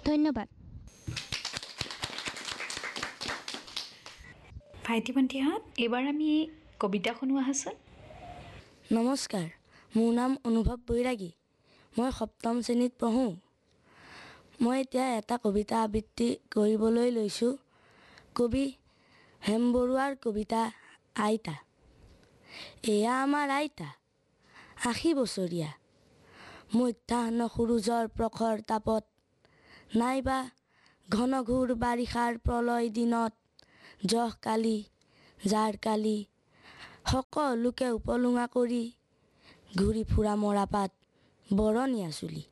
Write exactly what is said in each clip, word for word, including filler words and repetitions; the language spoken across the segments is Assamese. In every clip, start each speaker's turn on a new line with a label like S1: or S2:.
S1: ধন্যবাদ।
S2: ভাইটি ভণ্টিহঁত, এইবাৰ আমি কবিতা শুনো আহাচোন।
S3: নমস্কাৰ, মোৰ নাম অনুভৱ বৈৰাগী। মই সপ্তম শ্ৰেণীত পঢ়োঁ। মই এতিয়া এটা কবিতা আবৃত্তি কৰিবলৈ লৈছোঁ। কবি হেম বৰুৱাৰ কবিতা আইতা। এয়া আমাৰ আইতা, আশী বছৰীয়া, মধ্যাহ্ন সূৰুজৰ প্ৰখৰ তাপত, নাইবা ঘনঘোৰ বাৰিষাৰ প্ৰলয় দিনত, জহ কালি জাৰ কালি সকলোকে উপলুঙা কৰি ঘূৰি ফুৰা মৰাপাত বৰণীয়া চুলি।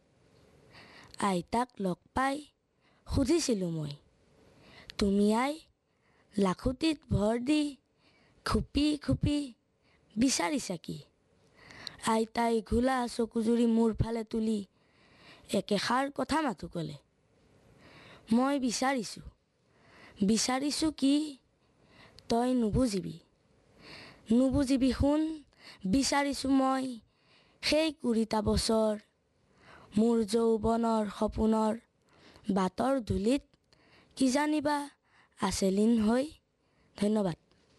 S3: আইতাক লগ পাই সুধিছিলোঁ মই, তুমি আই লাখুটিত ভৰ দি খুপি খুপি বিচাৰিছা কি? আইতাই ঘোলা চকুজুৰি মোৰ ফালে তুলি একেষাৰ কথা মাথো ক'লে, মই বিচাৰিছোঁ বিচাৰিছোঁ কি তই নুবুজিবি নুবুজিবি শুন, বিচাৰিছোঁ মই সেই কুৰিটা বছৰ মোৰ যৌৱনৰ সপোনৰ বাটৰ ধূলিত কিজানিবা আছে লীন হৈ। ধন্যবাদ।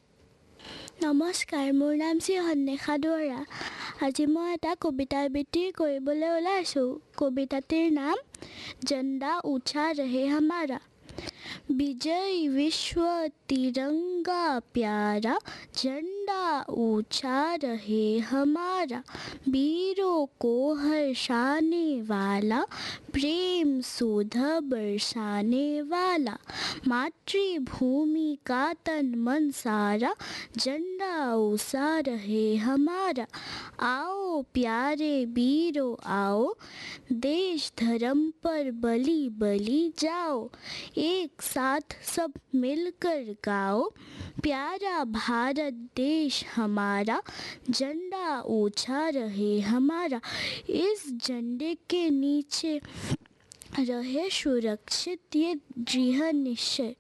S4: নমস্কাৰ, মোৰ নাম শ্ৰী সন্নেশা দুৱৰা। আজি মই এটা কবিতা আবৃত্তি কৰিবলৈ ওলাইছোঁ। কবিতাটিৰ নাম ঝণ্ডা ऊंचा रहे हमारा। विजय विश्व तिरंगा प्यारा, झंडा ऊंचा रहे हमारा, वीरों को हर्षाने वाला, प्रेम सुधा बरसाने वाला, मातृभूमि का तन मन सारा, झंडा ऊंचा रहे हमारा। आओ प्यारे वीरों आओ, देश धर्म पर बलि बलि जाओ, एक साथ सब मिलकर गाओ, प्यारा भारत देश हमारा, झंडा ऊंचा रहे हमारा। इस झंडे के नीचे रहे सुरक्षित ये दृढ़ निश्चय।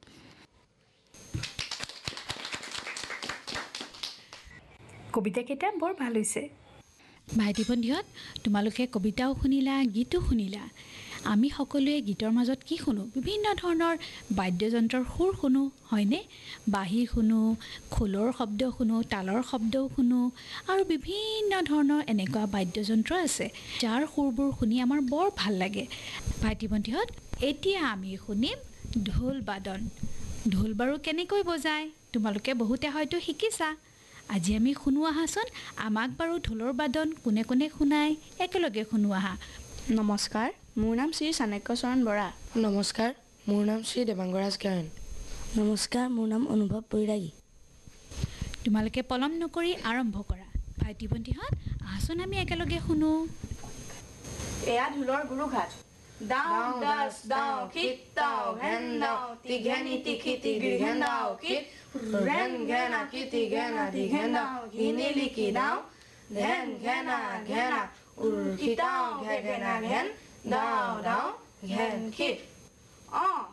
S2: কবিতাকেইটা বৰ ভাল হৈছে।
S5: ভাইটি ভণ্টিহঁত, তোমালোকে কবিতাও শুনিলা, গীতো শুনিলা। আমি সকলোৱে গীতৰ মাজত কি শুনো? বিভিন্ন ধৰণৰ বাদ্যযন্ত্ৰৰ সুৰ শুনো, হয়নে? বাঁহী শুনো, খোলৰ শব্দ শুনো, তালৰ শব্দও শুনো, আৰু বিভিন্ন ধৰণৰ এনেকুৱা বাদ্যযন্ত্ৰ আছে যাৰ সুৰবোৰ শুনি আমাৰ বৰ ভাল লাগে। ভাইটি ভণ্টিহঁত, এতিয়া আমি শুনিম ঢোল বাদন। ঢোল বাৰু কেনেকৈ বজায় তোমালোকে বহুতে হয়তো শিকিছা। আজি আমি শুনো আহাচোন, আমাক বাৰু ঢোলৰ বাদন কোনে কোনে শুনায় একেলগে শুনো আহা।
S6: নমস্কাৰ, মোৰ নাম শ্ৰী চাণক্যচৰণ বৰা।
S3: নমস্কাৰ, মোৰ নাম শ্ৰী দেৱাংগৰাজ গায়ন। নমস্কাৰ, মোৰ নাম অনুভৱ বৈৰাগী।
S5: তোমালোকে পলম নকৰি আৰম্ভ কৰা। ভাইটি ভণ্টিহঁত, আহাচোন আমি একেলগে শুনো।
S6: এয়া ঢোলৰ গুৰুঘাট। দাও দাস দাও খিত দাও ঘেন দাও তিঘেনি তিখি তিগি ঘেন দাও খিত ঘেন ঘেনা কিতি ঘেনা দিঘেন দাও ঘিনি লিকি দাও ঘেন ঘেনা ঘেনা উৰ্খিতাও ঘেঘেনা ঘেন দাও দাও ঘেন খিত। অ